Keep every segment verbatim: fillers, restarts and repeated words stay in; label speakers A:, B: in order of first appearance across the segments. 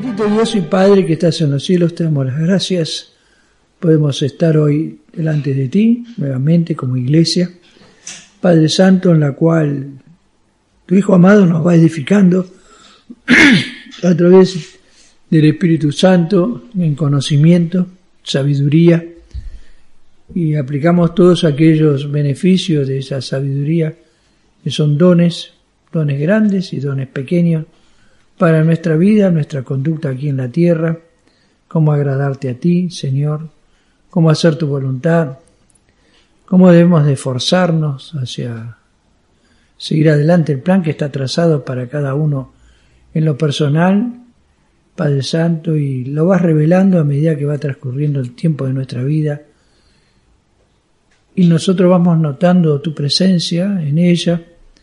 A: Bendito Dios y Padre que estás en los cielos, te damos las gracias. Podemos estar hoy delante de ti, nuevamente como iglesia. Padre Santo, en la cual tu Hijo amado nos va edificando a través del Espíritu Santo en conocimiento, sabiduría, y aplicamos todos aquellos beneficios de esa sabiduría que son dones, dones grandes y dones pequeños para nuestra vida, nuestra conducta aquí en la tierra, cómo agradarte a ti, Señor, cómo hacer tu voluntad, cómo debemos de esforzarnos hacia seguir adelante el plan que está trazado para cada uno en lo personal, Padre Santo, y lo vas revelando a medida que va transcurriendo el tiempo de nuestra vida, y nosotros vamos notando tu presencia en ella,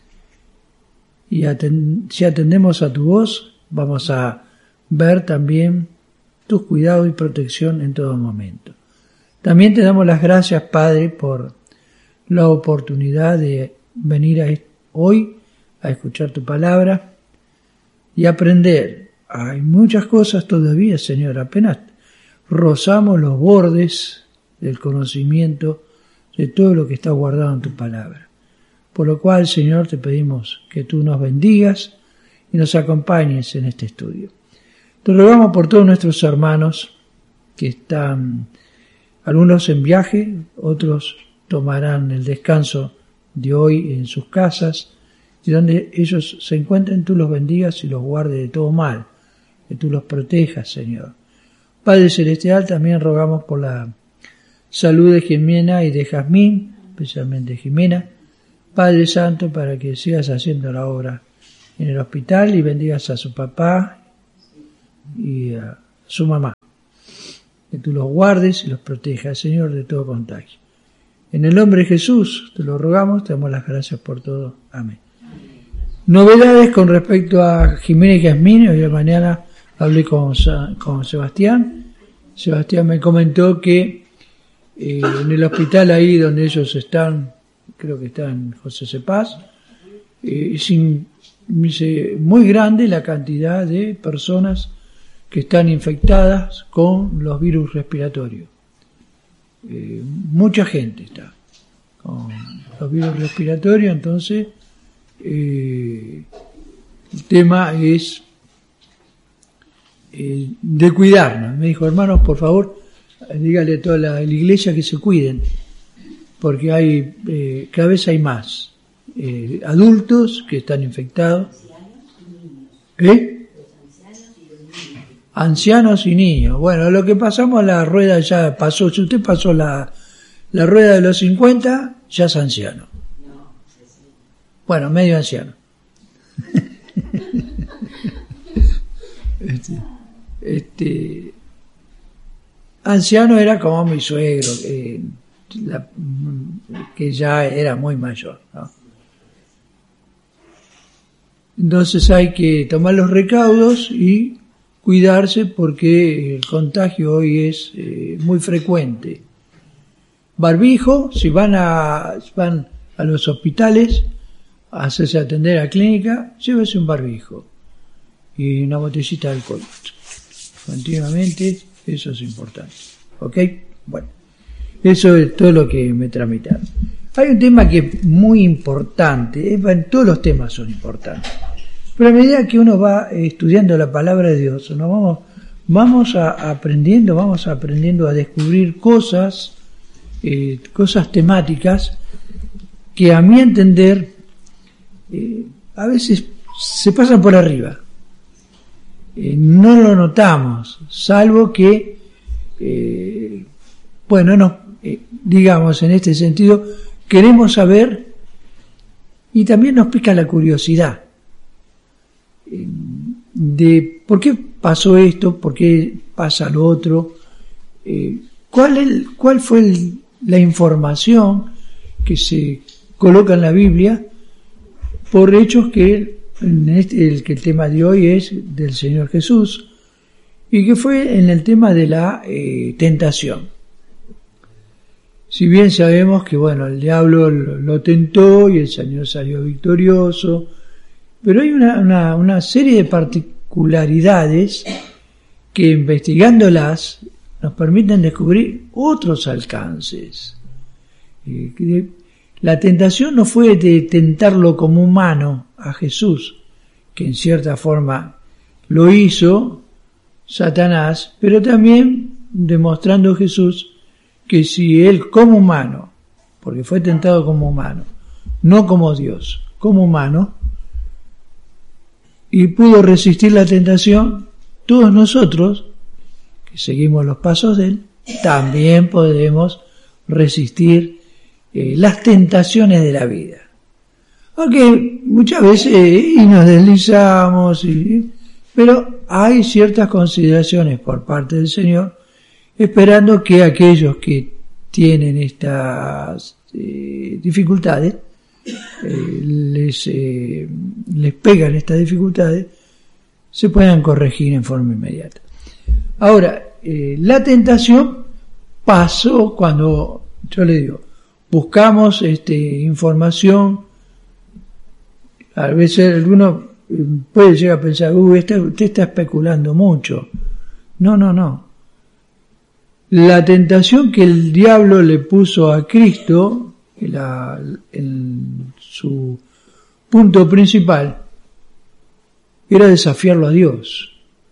A: y atend- si atendemos a tu voz, vamos a ver también tus cuidados y protección en todo momento. También te damos las gracias, Padre, por la oportunidad de venir a est- hoy a escuchar tu palabra y aprender. Hay muchas cosas todavía, Señor, apenas rozamos los bordes del conocimiento de todo lo que está guardado en tu palabra. Por lo cual, Señor, te pedimos que tú nos bendigas y nos acompañes en este estudio. Te rogamos por todos nuestros hermanos que están, algunos en viaje, otros tomarán el descanso de hoy en sus casas, y donde ellos se encuentren, tú los bendigas y los guardes de todo mal, que tú los protejas, Señor. Padre Celestial, también rogamos por la salud de Jimena y de Jazmín, especialmente Jimena, Padre Santo, para que sigas haciendo la obra en el hospital y bendigas a su papá y a su mamá. Que tú los guardes y los protejas, Señor, de todo contagio. En el nombre de Jesús te lo rogamos, te damos las gracias por todo. Amén. Novedades con respecto a Jimena y Jazmín. Hoy mañana hablé con, con Sebastián. Sebastián me comentó que eh, en el hospital ahí donde ellos están, creo que está en José Cepaz, eh, es in, muy grande la cantidad de personas que están infectadas con los virus respiratorios. Eh, mucha gente está con los virus respiratorios, entonces eh, el tema es eh, de cuidarnos. Me dijo, hermanos, por favor, dígale a toda la, la iglesia que se cuiden, porque hay eh, cada vez hay más eh, adultos que están infectados. ¿Eh? Ancianos y niños. Bueno, lo que pasamos, la rueda ya pasó. Si usted pasó la, la rueda de los cincuenta, ya es anciano. Bueno, medio anciano. este, este, anciano era como mi suegro, eh, la, que ya era muy mayor, ¿no? Entonces hay que tomar los recaudos y cuidarse, porque el contagio hoy es eh, muy frecuente. Barbijo, si van a van a los hospitales a hacerse atender a clínica, llévese un barbijo y una botellita de alcohol. Continuamente, eso es importante. ¿Ok? Bueno, eso es todo lo que me tramitaron. Hay un tema que es muy importante, todos los temas son importantes, pero a medida que uno va estudiando la palabra de Dios, nos vamos, vamos a, aprendiendo, vamos aprendiendo a descubrir cosas, eh, cosas temáticas que a mi entender eh, a veces se pasan por arriba, eh, no lo notamos, salvo que, eh, bueno, no, eh, digamos en este sentido, queremos saber y también nos pica la curiosidad eh, de por qué pasó esto, por qué pasa lo otro, eh, cuál, el, cuál fue el, la información que se coloca en la Biblia por hechos que, en este, el, que el tema de hoy es del Señor Jesús, y que fue en el tema de la eh, tentación. Si bien sabemos que, bueno, el diablo lo, lo tentó y el Señor salió victorioso, pero hay una, una, una serie de particularidades que investigándolas nos permiten descubrir otros alcances. La tentación no fue de tentarlo como humano a Jesús, que en cierta forma lo hizo Satanás, pero también demostrando Jesús que si él como humano, porque fue tentado como humano, no como Dios, como humano, y pudo resistir la tentación, todos nosotros, que seguimos los pasos de él, también podemos resistir eh, las tentaciones de la vida. Aunque muchas veces eh, y nos deslizamos, y, pero hay ciertas consideraciones por parte del Señor, esperando que aquellos que tienen estas eh, dificultades, eh, les, eh, les pegan estas dificultades, se puedan corregir en forma inmediata. Ahora, eh, la tentación pasó cuando, yo le digo, buscamos este, información. A veces alguno puede llegar a pensar, uy, este, usted está especulando mucho. No, no, no. La tentación que el diablo le puso a Cristo, la, en su punto principal, era desafiarlo a Dios.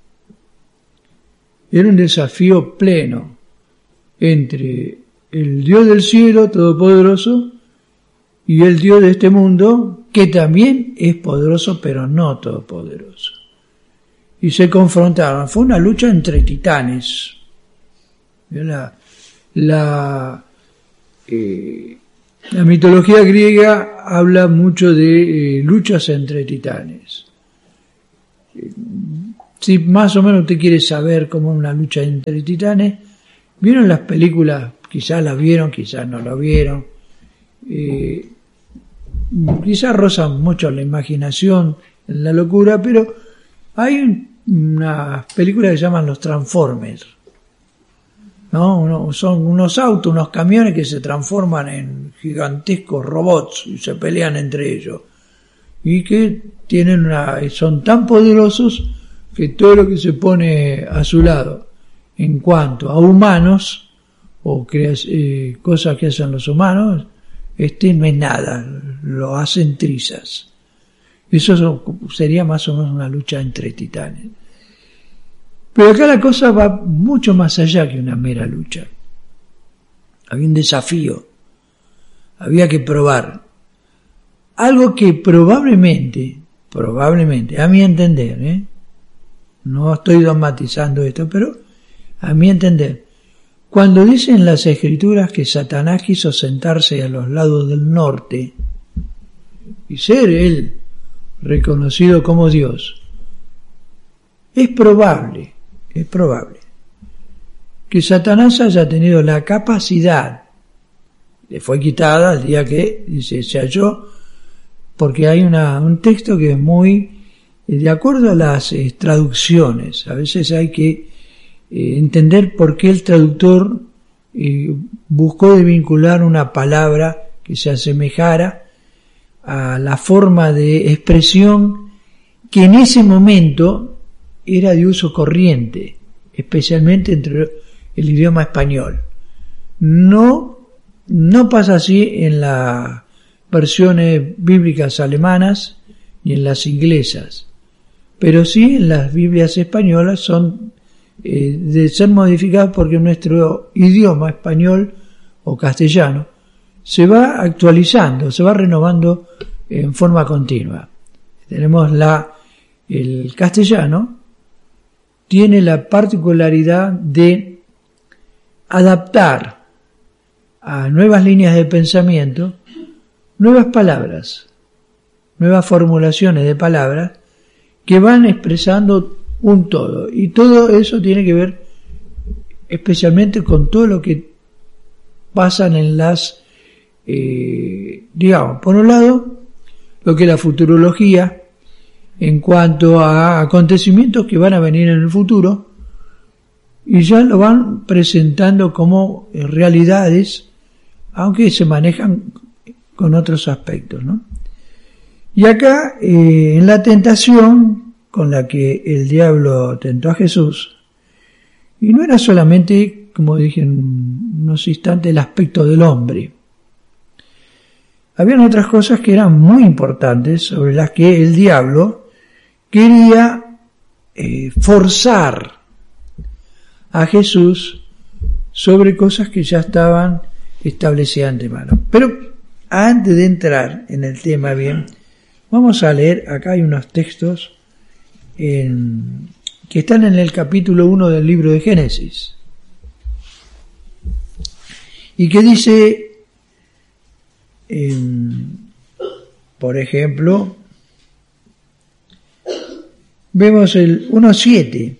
A: Era un desafío pleno entre el Dios del cielo todopoderoso y el Dios de este mundo, que también es poderoso pero no todopoderoso. Y se confrontaron. Fue una lucha entre titanes. La, la, eh, la mitología griega habla mucho de eh, luchas entre titanes. Si más o menos usted quiere saber cómo es una lucha entre titanes, ¿vieron las películas? Quizás las vieron, quizás no las vieron. Eh, quizás rozan mucho la imaginación, la locura, pero hay unas películas que se llaman los Transformers, ¿no? Uno, son unos autos, unos camiones que se transforman en gigantescos robots y se pelean entre ellos. Y que tienen una, son tan poderosos que todo lo que se pone a su lado en cuanto a humanos o creas, eh, cosas que hacen los humanos, este no es nada, lo hacen trizas. Eso sería más o menos una lucha entre titanes. Pero acá la cosa va mucho más allá que una mera lucha. Había un desafío, había que probar algo que probablemente, probablemente, a mi entender, ¿eh? no estoy dogmatizando esto, pero a mi entender, cuando dicen las Escrituras que Satanás quiso sentarse a los lados del norte y ser él reconocido como Dios, es probable, es probable que Satanás haya tenido la capacidad, le fue quitada el día que dice, se halló, porque hay una, un texto que es muy, de acuerdo a las eh, traducciones, a veces hay que eh, entender por qué el traductor eh, buscó de vincular una palabra que se asemejara a la forma de expresión que en ese momento era de uso corriente, especialmente entre el idioma español. No, no pasa así en las versiones bíblicas alemanas ni en las inglesas, pero sí en las Biblias españolas son eh, de ser modificadas porque nuestro idioma español o castellano se va actualizando, se va renovando en forma continua. Tenemos la, el castellano tiene la particularidad de adaptar a nuevas líneas de pensamiento nuevas palabras, nuevas formulaciones de palabras que van expresando un todo. Y todo eso tiene que ver especialmente con todo lo que pasan en las, eh, digamos, por un lado, lo que es la futurología, en cuanto a acontecimientos que van a venir en el futuro, y ya lo van presentando como realidades, aunque se manejan con otros aspectos, ¿no? Y acá, eh, en la tentación con la que el diablo tentó a Jesús, Y no era solamente, como dije en unos instantes, el aspecto del hombre. Habían otras cosas que eran muy importantes, sobre las que el diablo quería eh, forzar a Jesús sobre cosas que ya estaban establecidas de antemano. Pero antes de entrar en el tema bien, vamos a leer, acá hay unos textos en, que están en el capítulo uno del libro de Génesis, y que dice, eh, por ejemplo, vemos el uno siete,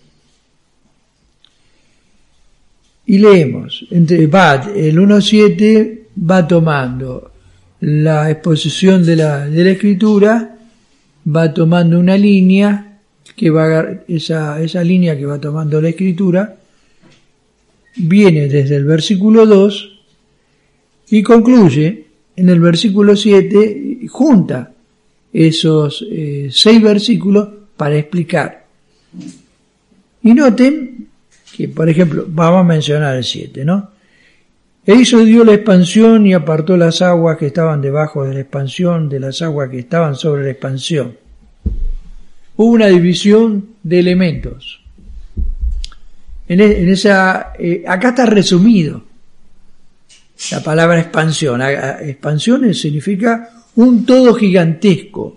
A: y leemos, entre, va, el uno siete va tomando la exposición de la, de la escritura, va tomando una línea, que va, esa, esa línea que va tomando la escritura, viene desde el versículo dos y concluye en el versículo siete, junta esos eh, seis versículos para explicar. Y noten que, por ejemplo, vamos a mencionar el siete, ¿no? E hizo Dios la expansión y apartó las aguas que estaban debajo de la expansión de las aguas que estaban sobre la expansión. Hubo una división de elementos. En, en esa, eh, acá está resumido la palabra expansión. Expansión significa un todo gigantesco,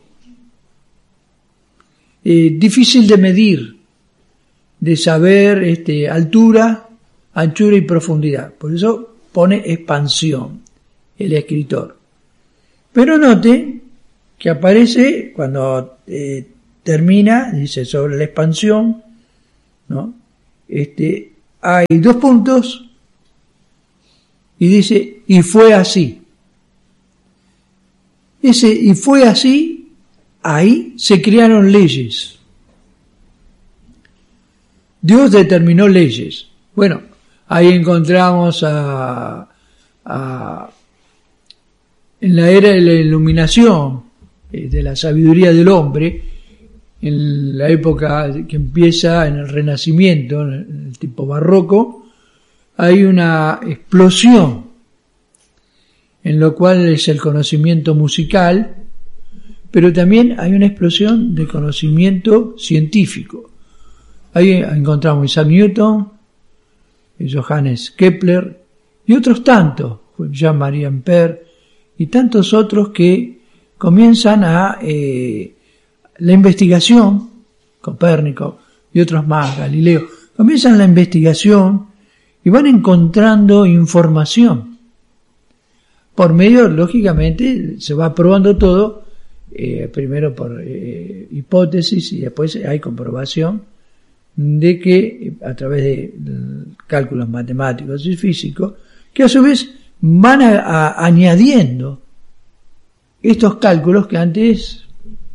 A: eh, difícil de medir, de saber este, altura, anchura y profundidad. Por eso pone expansión el escritor. Pero note que aparece cuando eh, termina, dice sobre la expansión, ¿no? Este, hay dos puntos y dice, y fue así. Ese, y fue así, ahí se crearon leyes. Dios determinó leyes. Bueno, ahí encontramos a, a en la era de la iluminación, de la sabiduría del hombre, en la época que empieza en el Renacimiento, en el tipo barroco, hay una explosión en lo cual es el conocimiento musical, pero también hay una explosión de conocimiento científico. Ahí encontramos Isaac Newton, Johannes Kepler y otros tantos, Jean-Marie Ampère y tantos otros que comienzan a eh, la investigación, Copérnico y otros más, Galileo, comienzan la investigación y van encontrando información. Por medio, lógicamente, se va probando todo, eh, primero por eh, hipótesis y después hay comprobación de que a través de cálculos matemáticos y físicos, que a su vez van a, a, añadiendo estos cálculos que antes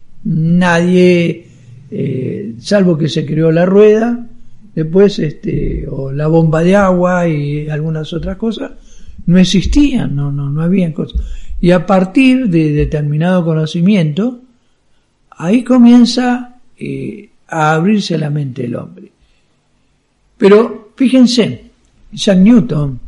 A: nadie, eh, salvo que se creó la rueda, después este, o la bomba de agua y algunas otras cosas, no existían, no, no, no habían cosas. Y a partir de determinado conocimiento, ahí comienza eh, a abrirse la mente del hombre. Pero fíjense, Isaac Newton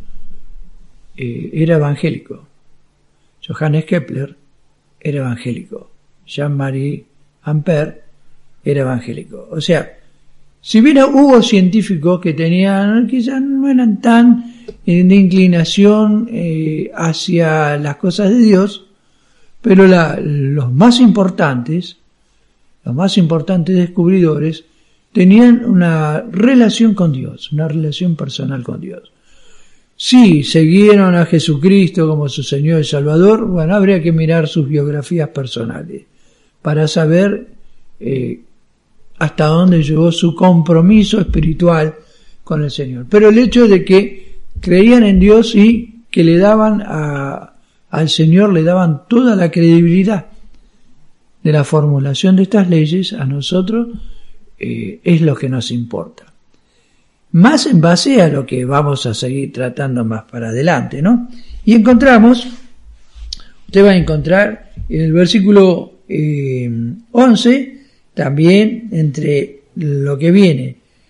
A: eh, era evangélico, Johannes Kepler era evangélico, Jean-Marie Ampère era evangélico. O sea, si bien hubo científicos que tenían, quizás no eran tan eh, de inclinación eh, hacia las cosas de Dios, pero la, los más importantes, los más importantes descubridores, tenían una relación con Dios, una relación personal con Dios. Sí, siguieron a Jesucristo como su Señor y Salvador, bueno, habría que mirar sus biografías personales para saber eh, hasta dónde llegó su compromiso espiritual con el Señor. Pero el hecho de que creían en Dios y que le daban a, al Señor, le daban toda la credibilidad de la formulación de estas leyes, a nosotros eh, es lo que nos importa. Más en base a lo que vamos a seguir tratando más para adelante, ¿no? Y encontramos, usted va a encontrar en el versículo eh, once, también entre lo que viene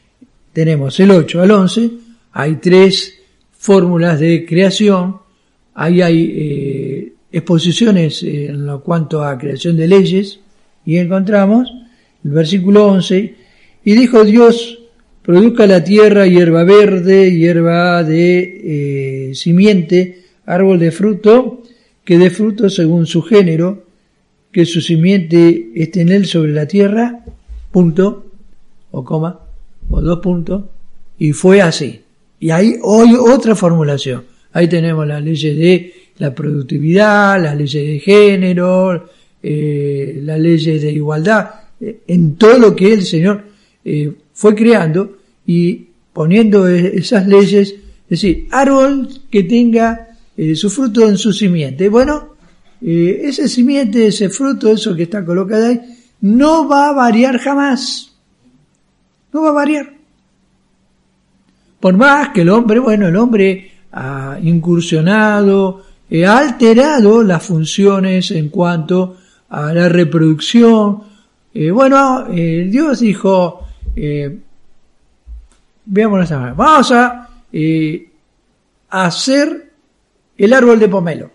A: tenemos el ocho al once, hay tres fórmulas de creación, ahí hay eh, exposiciones en lo cuanto a creación de leyes, y encontramos el versículo once, y dijo Dios, produzca la tierra hierba verde, hierba de eh, simiente, árbol de fruto, que dé fruto según su género, que su simiente esté en él sobre la tierra, punto, o coma, o dos puntos, y fue así. Y hay hoy otra formulación. Ahí tenemos las leyes de la productividad, las leyes de género, eh, las leyes de igualdad, eh, en todo lo que el Señor eh, fue creando y poniendo esas leyes, es decir, árbol que tenga eh, su fruto en su simiente. Bueno, eh, ese simiente, ese fruto, eso que está colocado ahí, no va a variar jamás. No va a variar. Por más que el hombre, bueno, el hombre ha incursionado, eh, ha alterado las funciones en cuanto a la reproducción. Eh, bueno, eh, Dios dijo, eh, veámoslo esta manera, vamos a eh, hacer el árbol de pomelo.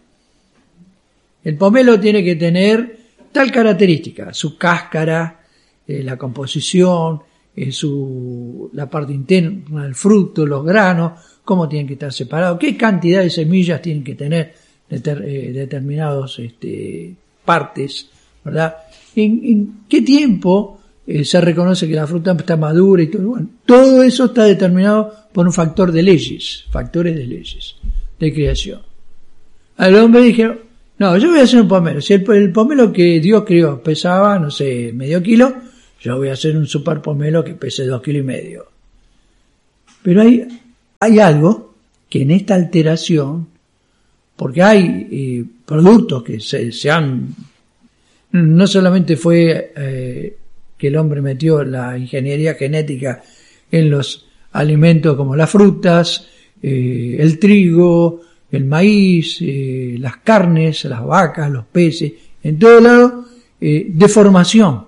A: El pomelo tiene que tener tal característica, su cáscara, eh, la composición, eh, su, la parte interna del fruto, los granos, cómo tienen que estar separados, qué cantidad de semillas tienen que tener deter, eh, determinados este, partes, ¿verdad? ¿En, en qué tiempo eh, se reconoce que la fruta está madura y todo? Bueno, todo eso está determinado por un factor de leyes, factores de leyes, de creación. Al hombre dijeron, no, yo voy a hacer un pomelo. Si el, el pomelo que Dios creó pesaba, no sé, medio kilo, yo voy a hacer un super pomelo que pese dos kilos y medio. Pero hay, hay algo que en esta alteración, porque hay eh, productos que se, se han, no solamente fue eh, que el hombre metió la ingeniería genética en los alimentos como las frutas, eh, el trigo, el maíz, eh, las carnes, las vacas, los peces, en todo lado, eh, deformación.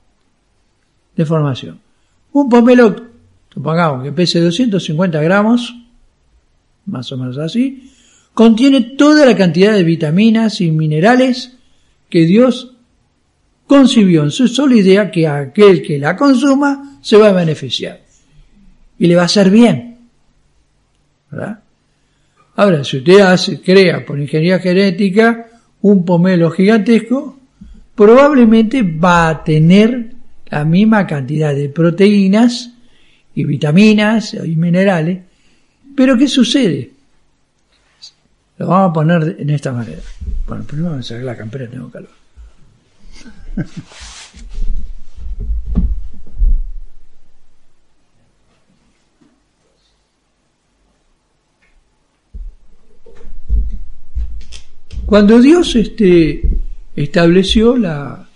A: Deformación. Un pomelo, supongamos que pese doscientos cincuenta gramos, más o menos así, contiene toda la cantidad de vitaminas y minerales que Dios concibió en su sola idea que aquel que la consuma se va a beneficiar. Y le va a hacer bien. ¿Verdad? Ahora, si usted hace, crea por ingeniería genética un pomelo gigantesco, probablemente va a tener la misma cantidad de proteínas y vitaminas y minerales, pero ¿qué sucede? Lo vamos a poner en esta manera. Bueno, primero vamos a sacar la campera, tengo calor. Cuando Dios este, estableció la,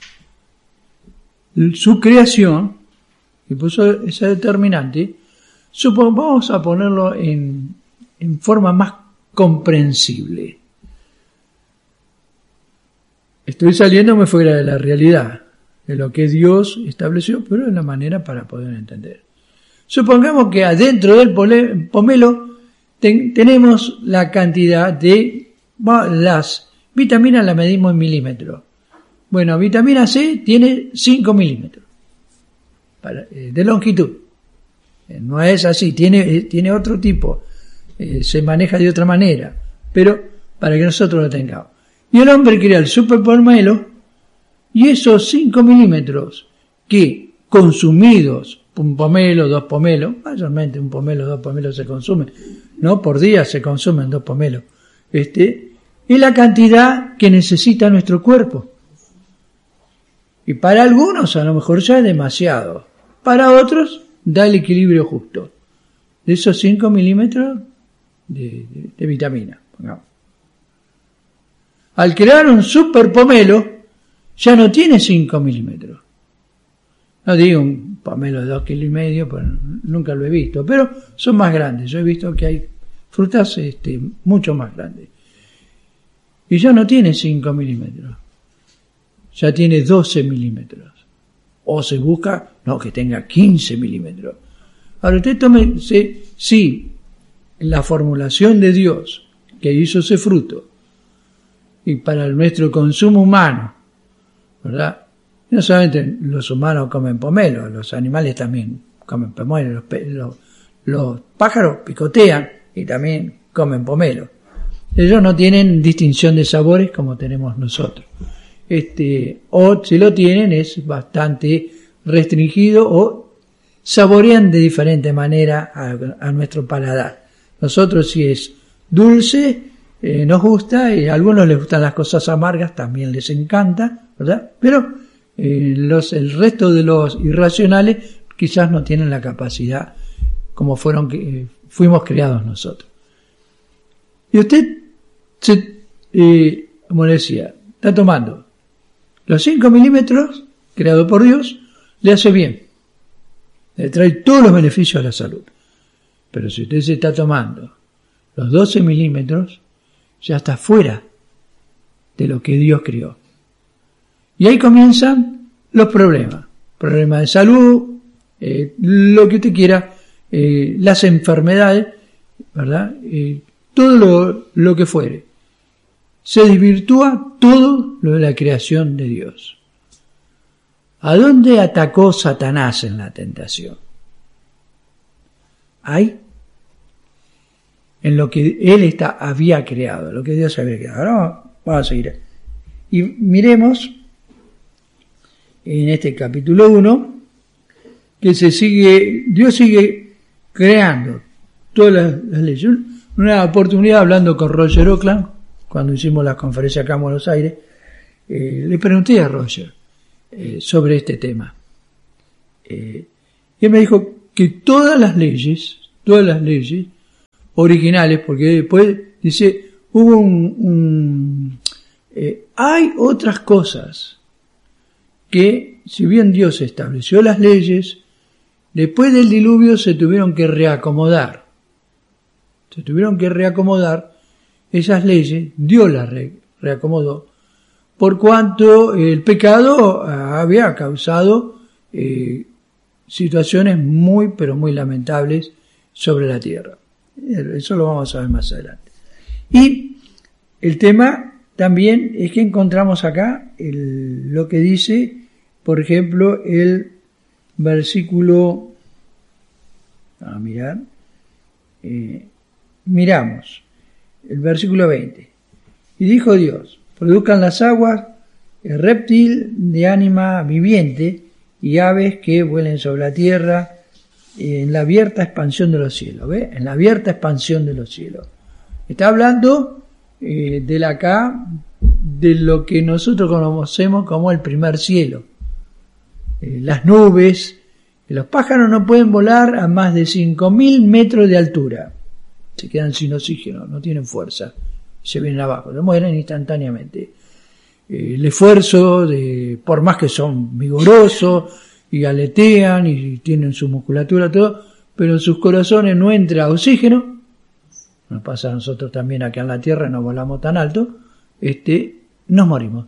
A: su creación y puso esa determinante, supongamos a ponerlo en, en forma más comprensible. Estoy saliéndome fuera de la realidad, de lo que Dios estableció, pero de la manera para poder entender. Supongamos que adentro del pomelo ten, tenemos la cantidad de las vitaminas, las medimos en milímetros. Bueno, vitamina C tiene cinco milímetros para, eh, de longitud. Eh, no es así, tiene, eh, tiene otro tipo, eh, se maneja de otra manera, pero para que nosotros lo tengamos. Y el hombre crea el super pomelo, y esos cinco milímetros que consumidos, un pomelo, dos pomelos, mayormente un pomelo, dos pomelos se consumen, no por día se consumen dos pomelos, este, y la cantidad que necesita nuestro cuerpo. Y para algunos a lo mejor ya es demasiado, para otros da el equilibrio justo de esos cinco milímetros de, de, de vitamina, pongamos. Al crear un super pomelo ya no tiene cinco milímetros, no digo un pomelo de dos kilos y medio, pues nunca lo he visto, pero son más grandes. Yo he visto que hay frutas este, mucho más grandes. Y ya no tiene cinco milímetros, ya tiene doce milímetros. O se busca, no, que tenga quince milímetros. Ahora usted tome, si, si la formulación de Dios que hizo ese fruto y para nuestro consumo humano, ¿verdad? No solamente los humanos comen pomelo, los animales también comen pomelo, los, los, los pájaros picotean y también comen pomelo. Ellos no tienen distinción de sabores como tenemos nosotros. Este, o si lo tienen es bastante restringido o saborean de diferente manera a, a nuestro paladar. Nosotros si es dulce, eh, nos gusta, y a algunos les gustan las cosas amargas, también les encanta, ¿verdad? Pero eh, los, el resto de los irracionales quizás no tienen la capacidad como fueron eh, fuimos creados nosotros. Y usted, se, eh, como decía, está tomando los cinco milímetros creado por Dios, le hace bien, le trae todos los beneficios a la salud. Pero si usted se está tomando los doce milímetros, ya está fuera de lo que Dios creó. Y ahí comienzan los problemas, problemas de salud, eh, lo que usted quiera, eh, las enfermedades, ¿verdad? Eh, todo lo, lo que fuere. Se desvirtúa todo lo de la creación de Dios. ¿A dónde atacó Satanás en la tentación? Ahí, en lo que él está, había creado, lo que Dios había creado. Ahora vamos a seguir. Y miremos en este capítulo uno que se sigue, Dios sigue creando todas las, las leyes. Una oportunidad hablando con Roger Oakland, cuando hicimos la conferencia acá en Buenos Aires, eh, le pregunté a Roger eh, sobre este tema. Eh, y él me dijo que todas las leyes, todas las leyes originales, porque después dice, hubo un, un eh, hay otras cosas que, si bien Dios estableció las leyes, después del diluvio se tuvieron que reacomodar. Se tuvieron que reacomodar esas leyes, Dios las re, reacomodó, por cuanto el pecado había causado eh, situaciones muy, pero muy lamentables sobre la tierra. Eso lo vamos a ver más adelante. Y el tema también es que encontramos acá el, lo que dice, por ejemplo, el versículo, a mirar, eh, miramos, el versículo veinte. Y dijo Dios, produzcan las aguas el reptil de ánima viviente y aves que vuelen sobre la tierra en la abierta expansión de los cielos. ¿Ve? En la abierta expansión de los cielos. Está hablando eh, de la acá, de lo que nosotros conocemos como el primer cielo. Eh, las nubes, los pájaros no pueden volar a más de cinco mil metros de altura. Se quedan sin oxígeno, no tienen fuerza, se vienen abajo, se mueren instantáneamente. Eh, el esfuerzo, de, por más que son vigorosos y aletean y tienen su musculatura, todo, pero en sus corazones no entra oxígeno. Nos pasa a nosotros también acá en la Tierra, no volamos tan alto, este, nos morimos.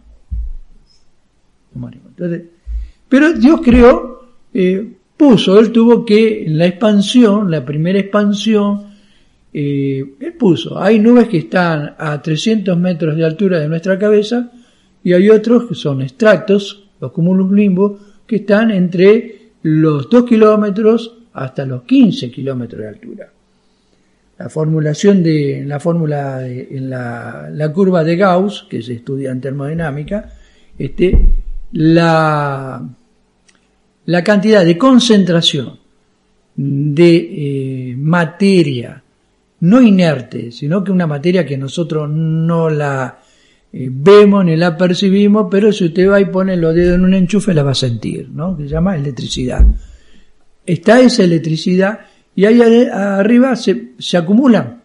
A: Nos morimos. Entonces, pero Dios creó, eh, puso, Él tuvo que, en la expansión, la primera expansión, Eh, él puso, hay nubes que están a trescientos metros de altura de nuestra cabeza y hay otros que son estratos, los cumulus nimbus, que están entre los dos kilómetros hasta los quince kilómetros de altura. La formulación de, la fórmula de, en la, la curva de Gauss, que se estudia en termodinámica, este, la, la cantidad de concentración de eh, materia no inerte, sino que una materia que nosotros no la eh, vemos ni la percibimos, pero si usted va y pone los dedos en un enchufe la va a sentir, ¿no? Que se llama electricidad. Está esa electricidad y ahí arriba se, se acumulan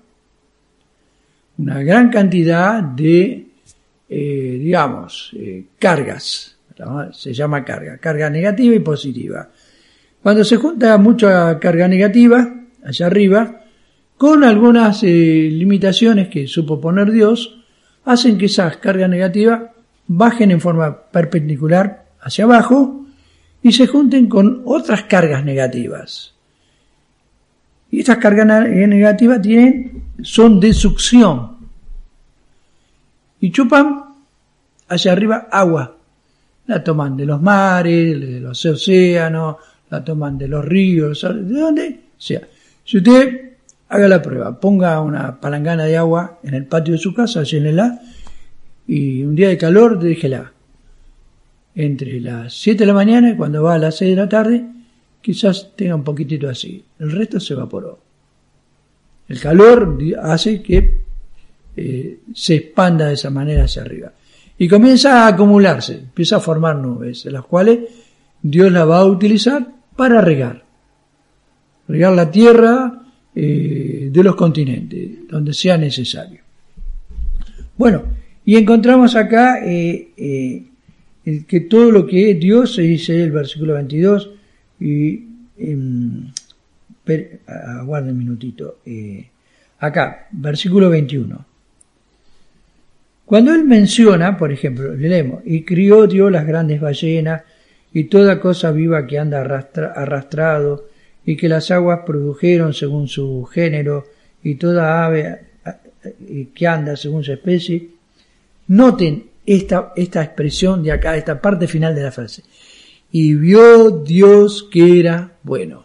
A: una gran cantidad de, eh, digamos, eh, cargas, ¿no? Se llama carga, carga negativa y positiva. Cuando se junta mucha carga negativa allá arriba, con algunas eh, limitaciones que supo poner Dios, hacen que esas cargas negativas bajen en forma perpendicular hacia abajo y se junten con otras cargas negativas. Y estas cargas negativas tienen, son de succión. Y chupan hacia arriba agua. La toman de los mares, de los océanos, la toman de los ríos, ¿de dónde? O sea, si usted haga la prueba, ponga una palangana de agua en el patio de su casa, llénela, y un día de calor, déjela. Entre las siete de la mañana y cuando va a las seis de la tarde, quizás tenga un poquitito así. El resto se evaporó. El calor hace que eh, se expanda de esa manera hacia arriba. Y comienza a acumularse, empieza a formar nubes, de las cuales Dios la va a utilizar para regar. Regar la tierra eh, de los continentes, donde sea necesario. Bueno, y encontramos acá eh, eh, que todo lo que es Dios, se dice el versículo veintidós, y eh, per, aguarden un minutito, eh, acá, versículo veintiuno. Cuando él menciona, por ejemplo, le leemos, y crió Dios las grandes ballenas y toda cosa viva que anda arrastra, arrastrado, y que las aguas produjeron según su género, y toda ave que anda según su especie. Noten esta, esta expresión de acá, esta parte final de la frase. Y vio Dios que era bueno.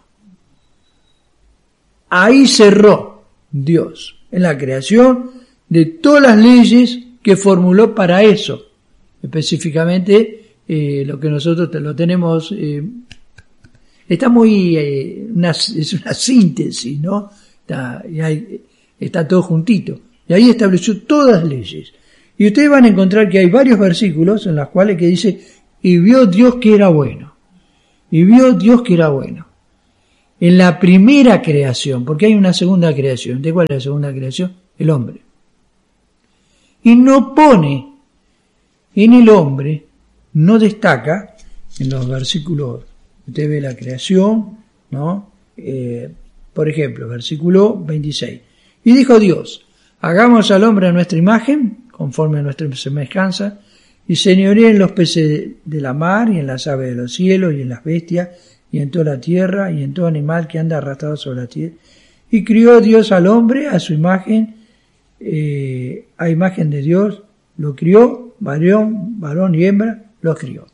A: Ahí cerró Dios en la creación de todas las leyes que formuló para eso. Específicamente eh, lo que nosotros te, lo tenemos, eh, está muy, eh, una, es una síntesis, ¿no? Está, y hay, está todo juntito. Y ahí estableció todas las leyes. Y ustedes van a encontrar que hay varios versículos en los cuales que dice, y vio Dios que era bueno. Y vio Dios que era bueno. En la primera creación, porque hay una segunda creación. ¿De cuál es la segunda creación? El hombre. Y no pone en el hombre, no destaca en los versículos, usted ve la creación, ¿no? Eh, por ejemplo, versículo veintiséis. Y dijo Dios, hagamos al hombre a nuestra imagen, conforme a nuestra semejanza, y señoree en los peces de la mar, y en las aves de los cielos, y en las bestias, y en toda la tierra, y en todo animal que anda arrastrado sobre la tierra. Y crió Dios al hombre a su imagen, eh, a imagen de Dios, lo crió, varón, varón y hembra, los crió.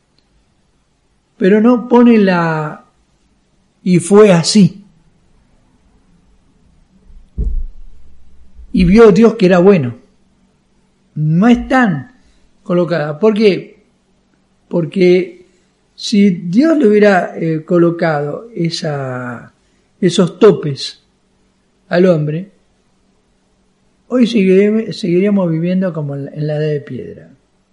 A: Pero no pone la, y fue así. Y vio Dios que era bueno. No están colocada. ¿Por qué? Porque si Dios le hubiera eh, colocado esa, esos topes al hombre, hoy seguiríamos, seguiríamos viviendo como en la, en la edad de piedra.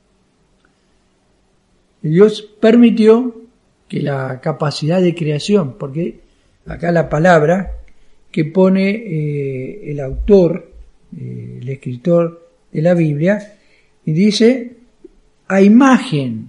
A: Dios permitió que la capacidad de creación, porque acá la palabra que pone eh, el autor, eh, el escritor de la Biblia, y dice a imagen.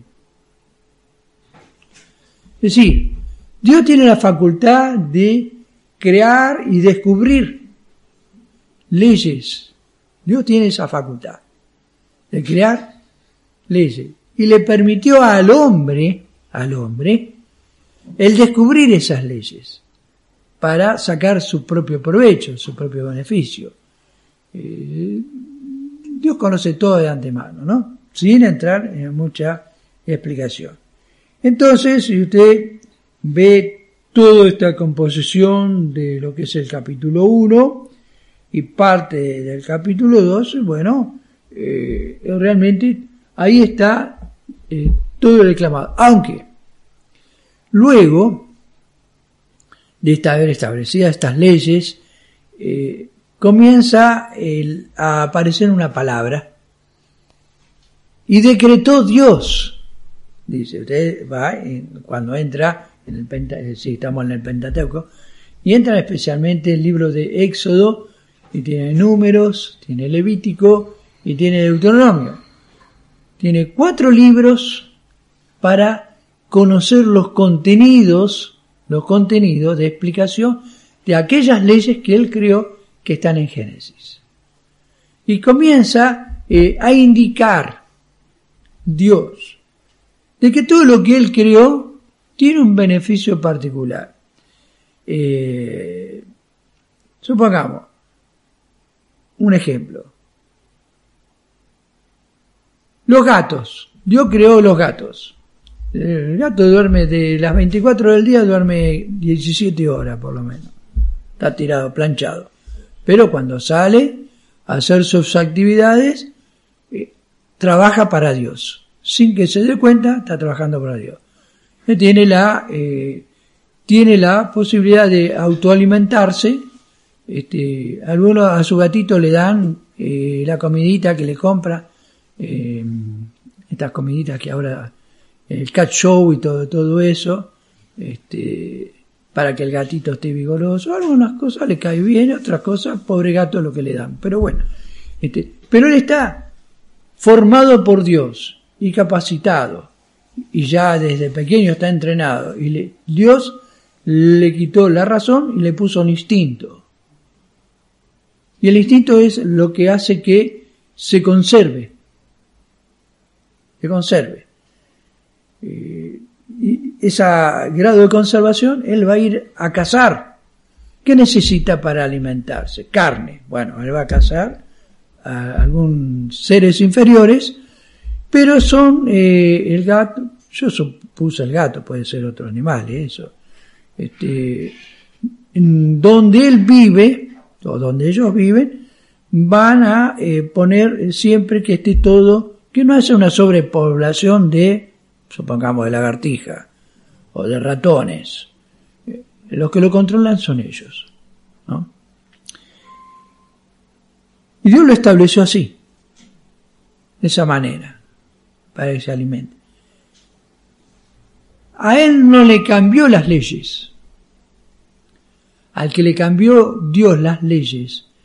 A: Es decir, Dios tiene la facultad de crear y descubrir leyes. Dios tiene esa facultad de crear leyes. Y le permitió al hombre, al hombre, el descubrir esas leyes para sacar su propio provecho, su propio beneficio. Eh, Dios conoce todo de antemano, ¿no? Sin entrar en mucha explicación. Entonces, si usted ve toda esta composición de lo que es el capítulo uno y parte del capítulo dos, bueno, eh, realmente ahí está eh, todo el reclamado. Aunque luego de haber establecidas estas leyes, eh, comienza el, a aparecer una palabra y decretó Dios. Dice, usted va, cuando entra, en el Penta, si estamos en el Pentateuco, y entra especialmente el libro de Éxodo, y tiene Números, tiene Levítico, y tiene Deuteronomio. Tiene cuatro libros para conocer los contenidos, los contenidos de explicación de aquellas leyes que él creó que están en Génesis. Y comienza eh, a indicar Dios de que todo lo que él creó tiene un beneficio particular. Eh, Supongamos, un ejemplo. Los gatos. Dios creó los gatos. El gato duerme de las veinticuatro del día, duerme diecisiete horas por lo menos. Está tirado, planchado. Pero cuando sale a hacer sus actividades, eh, trabaja para Dios. Sin que se dé cuenta, está trabajando para Dios. Tiene la, eh, tiene la posibilidad de autoalimentarse. Este, algunos a su gatito le dan eh, la comidita que le compra, eh, estas comiditas que ahora, el cat show y todo, todo eso, este, para que el gatito esté vigoroso. Algunas cosas le cae bien, otras cosas, pobre gato, lo que le dan. Pero bueno, este, pero él está formado por Dios y capacitado, y ya desde pequeño está entrenado, y le, Dios le quitó la razón y le puso un instinto. Y el instinto es lo que hace que se conserve, se conserve. Eh, y ese grado de conservación, él va a ir a cazar. ¿Qué necesita para alimentarse? Carne. Bueno, él va a cazar a algunos seres inferiores, pero son eh, el gato, yo supuse el gato, puede ser otro animal, ¿eh? Eso. Este, en donde él vive, o donde ellos viven, van a eh, poner siempre que esté todo, que no haya una sobrepoblación de, supongamos, de lagartija o de ratones. Eh, los que lo controlan son ellos, ¿no? Y Dios lo estableció así, de esa manera, para que se alimente. A él no le cambió las leyes. Al que le cambió Dios las leyes